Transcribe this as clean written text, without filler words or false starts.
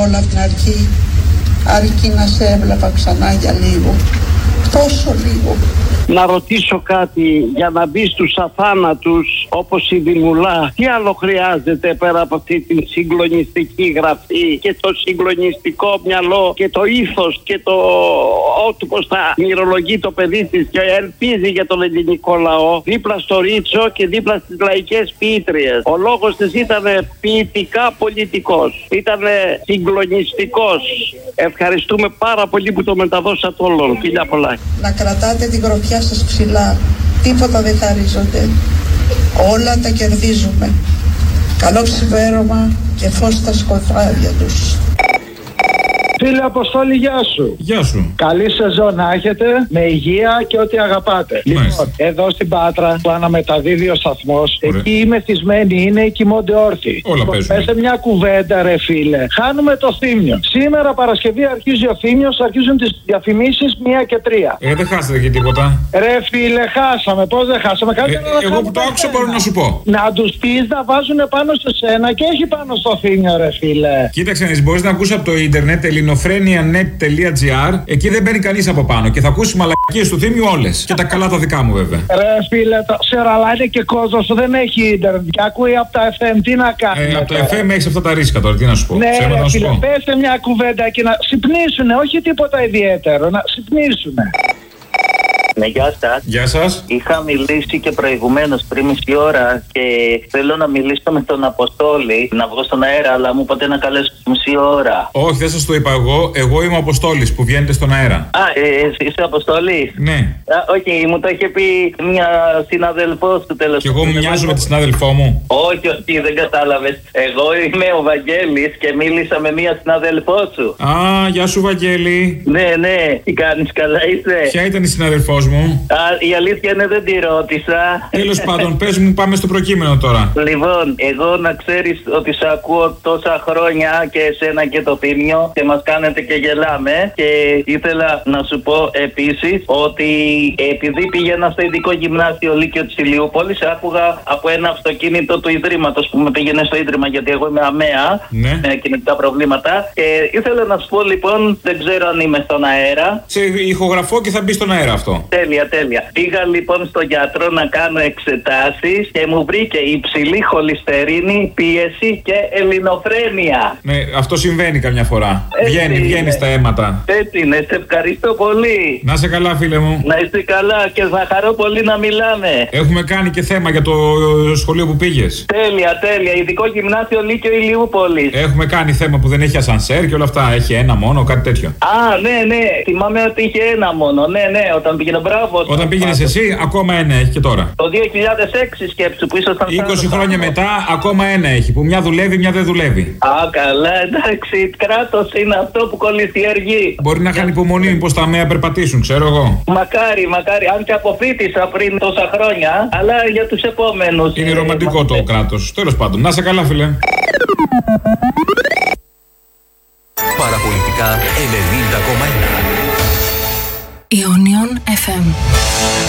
όλα από την αρχή, αρκεί να σε έβλεπα ξανά για λίγο, τόσο λίγο. Να ρωτήσω κάτι, για να μπει στους αθάνατους όπως η Δημουλά, τι άλλο χρειάζεται πέρα από αυτή την συγκλονιστική γραφή και το συγκλονιστικό μυαλό και το ήθος και το όπως θα μυρολογεί το παιδί της και ελπίζει για τον ελληνικό λαό, δίπλα στο Ρίτσο και δίπλα στις λαϊκές ποιήτριες. Ο λόγος της ήταν ποιητικά πολιτικός, ήταν συγκλονιστικός. Ευχαριστούμε πάρα πολύ που το μεταδώσατε όλων. Φιλιά πολλά. Να κρατάτε την γροπιά σας ψηλά, τίποτα δεν χαρίζονται, όλα τα κερδίζουμε. Καλό ξημέρωμα και φως στα σκοτάδια τους. Φίλε Αποστόλη, γεια σου. Γεια σου. Καλή σεζόν να έχετε, με υγεία και ό,τι αγαπάτε. Μάλιστα. Λοιπόν, εδώ στην Πάτρα που αναμεταδίδει ο σταθμός, εκεί οι μεθυσμένοι είναι οι κοιμώνται όρθιοι. Όλα παίζουν. Πες σε μια κουβέντα, ρε φίλε. Χάνουμε το Θύμιο. Σήμερα Παρασκευή αρχίζει ο Θύμιος, αρχίζουν τις διαφημίσεις 1 και 3. Δεν χάσατε και τίποτα. Ρε φίλε, χάσαμε. Πώς δεν χάσαμε? Εγώ που το άκουσα μπορώ να σου πω. Να τους πεις να βάζουν πάνω σε σένα και όχι πάνω στο Θύμιο, ρε φίλε. Κοίταξε, μπορείς να ακούσει από το ίντερνετ ελληνοφρένια.net.gr. Εκεί δεν μπαίνει κανείς από πάνω και θα ακούσει μαλακίες του Θύμιου όλες. Και τα καλά τα δικά μου βέβαια. Ρε φίλε, ξέρω, αλλά είναι και κόσμος που δεν έχει ίντερνετ και ακούει από τα FM. Τι να κάνει? Από τα FM έχεις αυτά τα ρίσκα τώρα, τι να σου πω. Ναι, Ψέματα ρε φίλε, πέστε μια κουβέντα και να ξυπνήσουνε, όχι τίποτα ιδιαίτερο, να ξυπνήσουνε. Ναι, γεια σας. Γεια σας. Είχα μιλήσει και προηγουμένως πριν μισή ώρα και θέλω να μιλήσω με τον Αποστόλη, να βγω στον αέρα, αλλά μου είπατε να καλέσω μισή ώρα. Όχι, δεν σας το είπα εγώ. Εγώ είμαι ο Αποστόλης που βγαίνετε στον αέρα. Είσαι Αποστόλης? Ναι. Όχι, μου το είχε πει μια συναδελφός του τέλος. Και εγώ μοιάζω με τη συνάδελφό μου. Όχι, δεν κατάλαβες. Εγώ είμαι ο Βαγγέλης και μίλησα με μια συναδελφό σου. Γεια σου Βαγγέλη. Ναι, τι κάνεις, καλά είσαι? Ποια ήταν η συναδελφός μου? Η αλήθεια είναι δεν τη ρώτησα. Τέλος πάντων, πες μου, πάμε στο προκείμενο τώρα. Λοιπόν, εγώ να ξέρεις ότι σε ακούω τόσα χρόνια και εσένα και το Θύμιο και μας κάνετε και γελάμε. Και ήθελα να σου πω επίσης ότι επειδή πήγαινα στο ειδικό γυμνάσιο Λύκειο της Ηλιούπολης, άκουγα από ένα αυτοκίνητο του Ιδρύματος που με πήγαινε στο Ίδρυμα, γιατί εγώ είμαι αμαία με κινητικά προβλήματα. Και ήθελα να σου πω λοιπόν, δεν ξέρω αν είμαι στον αέρα. Σε ηχογραφώ και θα μπει στον αέρα αυτό. Τέλεια. Πήγα λοιπόν στον γιατρό να κάνω εξετάσεις και μου βρήκε υψηλή χολυστερίνη, πίεση και ελληνοφρένεια. Ναι, αυτό συμβαίνει καμιά φορά. Βγαίνει στα αίματα. Έτσι είναι, σε ευχαριστώ πολύ. Να είσαι καλά, φίλε μου. Να είστε καλά και θα χαρώ πολύ να μιλάμε. Έχουμε κάνει και θέμα για το σχολείο που πήγες. Τέλεια. Ειδικό γυμνάσιο Λύκειο Ηλιούπολης. Έχουμε κάνει θέμα που δεν έχει ασανσέρ και όλα αυτά. Έχει ένα μόνο, κάτι τέτοιο. Ναι. Θυμάμαι ότι είχε ένα μόνο. Ναι, όταν πήγαινε. Μπράβο. Όταν πήγαινες εσύ, ακόμα ένα έχει και τώρα. Το 2006 σκέψου που ήσασταν. 20 χρόνια μετά, ακόμα ένα έχει. Που μια δουλεύει, μια δεν δουλεύει. Καλά, εντάξει. Κράτος είναι αυτό που κολλησιεργεί. Μπορεί να κάνει υπομονή, μήπως τα μέα περπατήσουν, ξέρω εγώ. Μακάρι. Αν και αποφύτησα πριν τόσα χρόνια, αλλά για τους επόμενους. Είναι ρομαντικό το κράτος. Τέλος πάντων, να είσαι καλά, φίλε. Παραπολιτικά 90,1. Ionion FM.